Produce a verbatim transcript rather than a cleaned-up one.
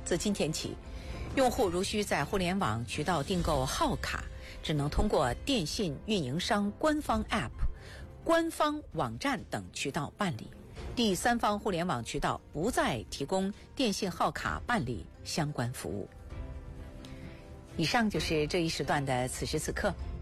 自今天起，用户如需在互联网渠道订购号卡，只能通过电信运营商官方 App、官方网站等渠道办理。第三方互联网渠道不再提供电信号卡办理相关服务。以上就是这一时段的此时此刻。